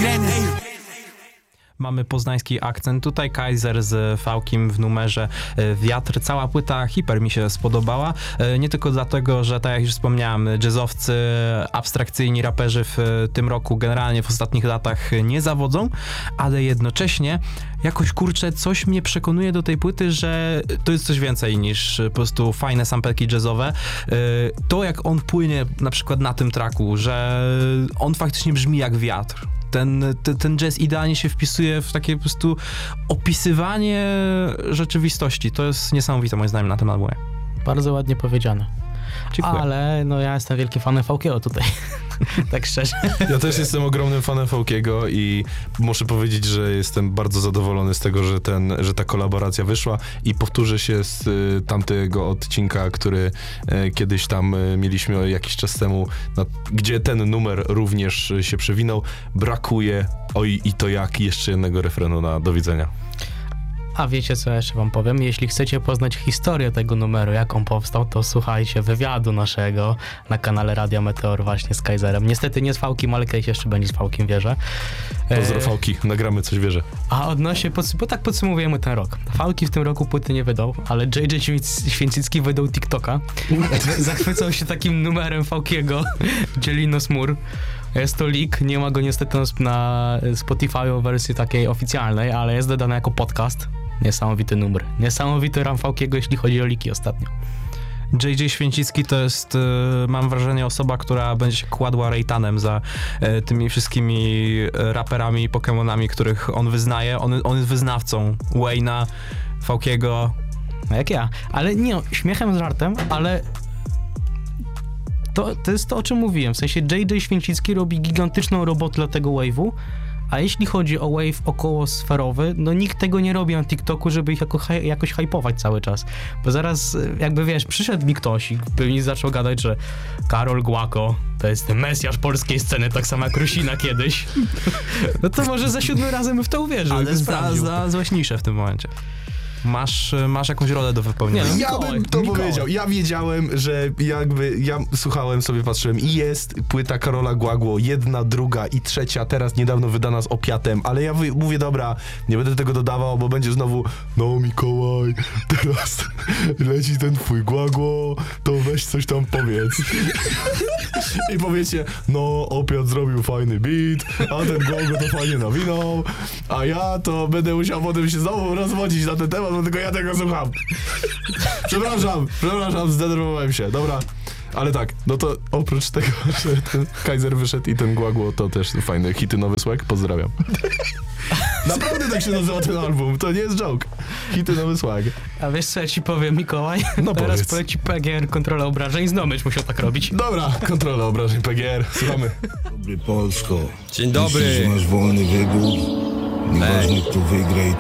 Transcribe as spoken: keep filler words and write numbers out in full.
Grenade. Mamy poznański akcent, tutaj Kaiser z Fałkiem w numerze Wiatr. Cała płyta hiper mi się spodobała, nie tylko dlatego, że tak jak już wspomniałem, jazzowcy, abstrakcyjni raperzy w tym roku, generalnie w ostatnich latach nie zawodzą, ale jednocześnie jakoś, kurczę, coś mnie przekonuje do tej płyty, że to jest coś więcej niż po prostu fajne sampelki jazzowe. To jak on płynie na przykład na tym tracku, że on faktycznie brzmi jak wiatr. Ten, ten, ten jazz idealnie się wpisuje w takie po prostu opisywanie rzeczywistości. To jest niesamowite moim zdaniem na tym albumie. Bardzo ładnie powiedziane. Dziękuję. Ale no ja jestem wielkim fanem Fałkiego tutaj, tak szczerze. Ja też jestem ogromnym fanem Fałkiego i muszę powiedzieć, że jestem bardzo zadowolony z tego, że, ten, że ta kolaboracja wyszła i powtórzę się z y, tamtego odcinka, który y, kiedyś tam y, mieliśmy jakiś czas temu, na, gdzie ten numer również y, się przewinął. Brakuje oj i to jak jeszcze jednego refrenu na do widzenia. A wiecie co jeszcze wam powiem? Jeśli chcecie poznać historię tego numeru, jak on powstał, to słuchajcie wywiadu naszego na kanale Radia Meteor właśnie z Kaiserem. Niestety nie z Fałkiem, ale kiedyś jeszcze będzie z Fałkiem, wierzę. Pozdro e... Fałki, nagramy coś, wierzę. A odnośnie, bo tak podsumowujemy ten rok. Fałki w tym roku płyty nie wydał, ale J J Święcicki wydał TikToka. Zachwycał się takim numerem Fałkiego, Dzielino Smur. Jest to leak, nie ma go niestety na Spotify w wersji takiej oficjalnej, ale jest dodany jako podcast. Niesamowity numer. Niesamowity ram Fałkiego, jeśli chodzi o leaki ostatnio. J J Święcicki to jest, mam wrażenie, osoba, która będzie się kładła rejtanem za tymi wszystkimi raperami i Pokemonami, których on wyznaje. On, on jest wyznawcą Wayne'a, Fałkiego. No jak ja. Ale nie, śmiechem z żartem, ale To, to jest to, o czym mówiłem, w sensie J J Święcicki robi gigantyczną robotę dla tego wave'u, a jeśli chodzi o wave okołosferowy, no nikt tego nie robi na TikToku, żeby ich jako, jakoś hypować cały czas. Bo zaraz, jakby wiesz, przyszedł mi ktoś i by mi zaczął gadać, że Karol Głako to jest mesjasz polskiej sceny, tak samo jak Rusina kiedyś. No to może za siódmym razem bym w to uwierzył. Ale za, za złeś niszę w tym momencie. Masz, masz jakąś rolę do wypełnienia. Nie, no, ja bym to Mikołaj. powiedział. Ja wiedziałem, że jakby ja słuchałem sobie, patrzyłem i jest płyta Karola Głagło, jedna, druga i trzecia, teraz niedawno wydana z Opiatem, ale ja mówię, dobra, nie będę tego dodawał, bo będzie znowu no Mikołaj, teraz leci ten twój Głagło, to weź coś tam powiedz. I powiecie, no Opiat zrobił fajny beat, a ten Głagło to fajnie nawinął, a ja to będę musiał potem się znowu rozwodzić na ten temat, bo tylko ja tego słucham. Przepraszam, przepraszam, zdenerwowałem się, dobra. Ale tak, no to oprócz tego, że ten Kaiser wyszedł i ten Głagło, to też fajny hity Nowy Swag, pozdrawiam. Naprawdę tak się nazywa ten album, to nie jest joke. Hity Nowy Swag. A wiesz co ja ci powiem, Mikołaj? No teraz powiedz. poleci P G R, kontrola obrażeń, znowu będziesz musiał tak robić. Dobra, kontrola obrażeń P G R, słuchamy. Dobry Polsko. Dzień dobry. Myślisz, że masz wolny wybór? Nieważne kto wygra i